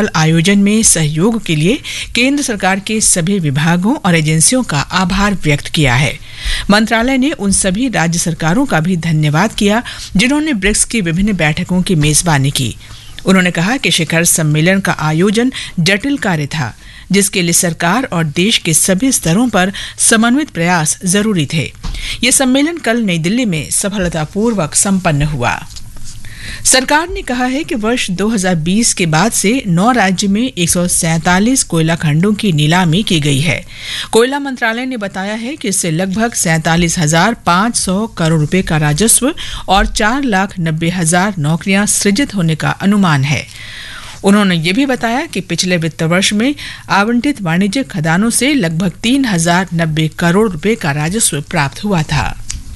सफल आयोजन में सहयोग के लिए केंद्र सरकार के सभी विभागों और एजेंसियों का आभार व्यक्त किया है। मंत्रालय ने उन सभी राज्य सरकारों का भी धन्यवाद किया जिन्होंने ब्रिक्स की विभिन्न बैठकों की मेजबानी की। उन्होंने कहा कि शिखर सम्मेलन का आयोजन जटिल कार्य था, जिसके लिए सरकार और देश के सभी स्तरों पर समन्वित प्रयास जरूरी थे। ये सम्मेलन कल नई दिल्ली में सफलतापूर्वक संपन्न हुआ। सरकार ने कहा है कि वर्ष 2020 के बाद से 9 राज्य में 147 कोयला खंडों की नीलामी की गई है। कोयला मंत्रालय ने बताया है कि इससे लगभग 47,500 करोड़ रुपए का राजस्व और 4,90,000 नौकरियां सृजित होने का अनुमान है। उन्होंने ये भी बताया कि पिछले वित्त वर्ष में आवंटित वाणिज्यिक खदानों से लगभग 3,090 करोड़ रुपए का राजस्व प्राप्त हुआ था।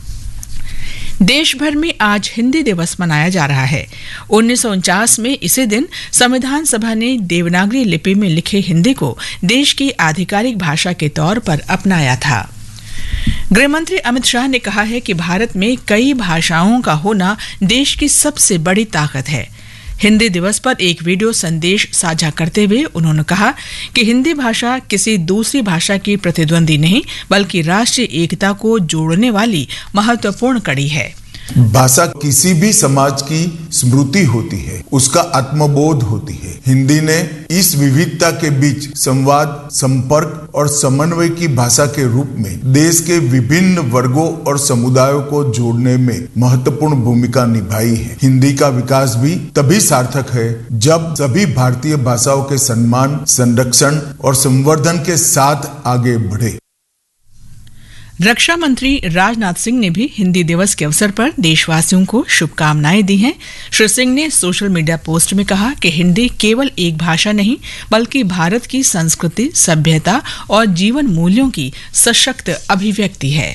देश भर में आज हिंदी दिवस मनाया जा रहा है। 1949 में इसी दिन संविधान सभा ने देवनागरी लिपि में लिखे हिंदी को देश की आधिकारिक भाषा के तौर पर अपनाया था। गृहमंत्री अमित शाह ने कहा है कि भारत में कई भाषाओं का होना देश की सबसे बड़ी ताकत है। हिंदी दिवस पर एक वीडियो संदेश साझा करते हुए उन्होंने कहा कि हिंदी भाषा किसी दूसरी भाषा की प्रतिद्वंदी नहीं, बल्कि राष्ट्रीय एकता को जोड़ने वाली महत्वपूर्ण कड़ी है। भाषा किसी भी समाज की स्मृति होती है, उसका आत्मबोध होती है। हिंदी ने इस विविधता के बीच संवाद, संपर्क और समन्वय की भाषा के रूप में देश के विभिन्न वर्गों और समुदायों को जोड़ने में महत्वपूर्ण भूमिका निभाई है। हिंदी का विकास भी तभी सार्थक है जब सभी भारतीय भाषाओं के सम्मान, संरक्षण और संवर्धन के साथ आगे बढ़े। रक्षा मंत्री राजनाथ सिंह ने भी हिंदी दिवस के अवसर पर देशवासियों को शुभकामनाएं दी हैं। श्री सिंह ने सोशल मीडिया पोस्ट में कहा कि हिंदी केवल एक भाषा नहीं, बल्कि भारत की संस्कृति, सभ्यता और जीवन मूल्यों की सशक्त अभिव्यक्ति है।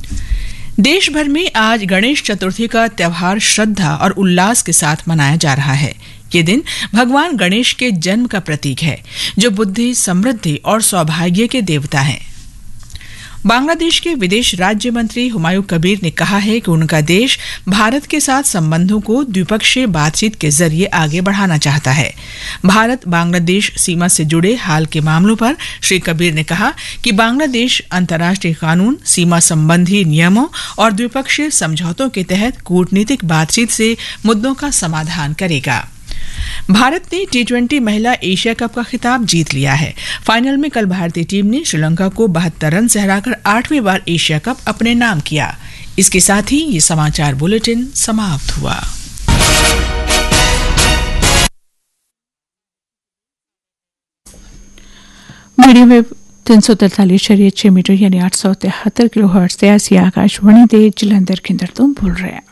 देश भर में आज गणेश चतुर्थी का त्यौहार श्रद्धा और उल्लास के साथ मनाया जा रहा है। ये दिन भगवान गणेश के जन्म का प्रतीक है, जो बुद्धि, समृद्धि और सौभाग्य के देवता हैं। बांग्लादेश के विदेश राज्य मंत्री हुमायूं कबीर ने कहा है कि उनका देश भारत के साथ संबंधों को द्विपक्षीय बातचीत के जरिए आगे बढ़ाना चाहता है। भारत बांग्लादेश सीमा से जुड़े हाल के मामलों पर श्री कबीर ने कहा कि बांग्लादेश अंतर्राष्ट्रीय कानून, सीमा संबंधी नियमों और द्विपक्षीय समझौतों के तहत कूटनीतिक बातचीत से मुद्दों का समाधान करेगा। भारत ने T20 महिला एशिया कप का खिताब जीत लिया है। फाइनल में कल भारतीय टीम ने श्रीलंका को 72 रन से हराकर 8वीं बार एशिया कप अपने नाम किया। इसके साथ ही ये समाचार बुलेटिन समाप्त हुआ। मीडियम वेव 343.6 मीटर यानी 873 किलोहर्ट्ज ते आकाशवाणी दे जलंधर केंद्र तो बोल रहे हैं।